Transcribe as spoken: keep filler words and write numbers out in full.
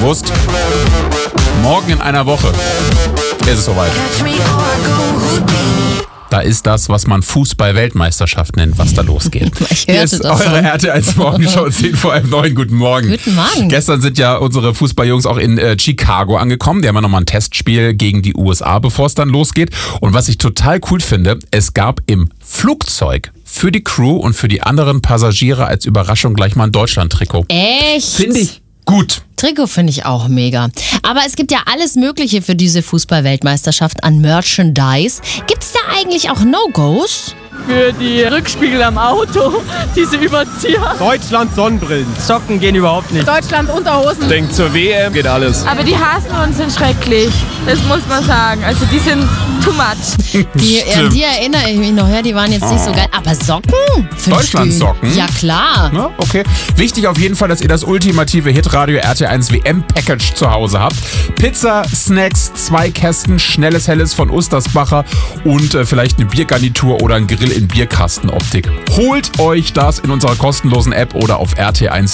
gewusst? Morgen in einer Woche ist es soweit. Da ist das, was man Fußball-Weltmeisterschaft nennt, was da losgeht. Ich Hier hörte ist das eure schon. R T eins Morgenshow zehn vor halb neun. Guten Morgen. Guten Morgen. Gestern sind ja unsere Fußballjungs auch in äh, Chicago angekommen. Die haben ja nochmal ein Testspiel gegen die U S A, bevor es dann losgeht. Und was ich total cool finde, es gab im Flugzeug für die Crew und für die anderen Passagiere als Überraschung gleich mal ein Deutschland-Trikot. Echt? Finde ich gut. Trikot finde ich auch mega. Aber es gibt ja alles Mögliche für diese Fußball-Weltmeisterschaft an Merchandise. Gibt's da eigentlich auch No-Gos? Für die Rückspiegel am Auto, diese Überzieher. Deutschland Sonnenbrillen. Socken gehen überhaupt nicht. Deutschland Unterhosen. Denkt zur W M geht alles. Aber die hassen uns sind schrecklich. Das muss man sagen. Also die sind too much. Die, an Stimmt. die erinnere ich mich noch, ja, die waren jetzt nicht so geil. Aber Socken? Find ich Deutschland-Socken? gut. Ja, klar. Ja, okay. Wichtig auf jeden Fall, dass ihr das ultimative Hitradio R T eins W M-Package zu Hause habt. Pizza, Snacks, zwei Kästen, schnelles Helles von Ostersbacher und äh, vielleicht eine Biergarnitur oder ein Grill in Bierkastenoptik. Holt euch das in unserer kostenlosen App oder auf r t eins